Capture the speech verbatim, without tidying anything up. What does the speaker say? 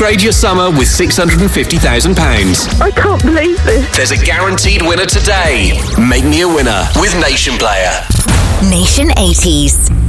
Upgrade your summer with six hundred fifty thousand pounds. I can't believe this. There's a guaranteed winner today. Make me a winner with Nation Player. Nation eighties.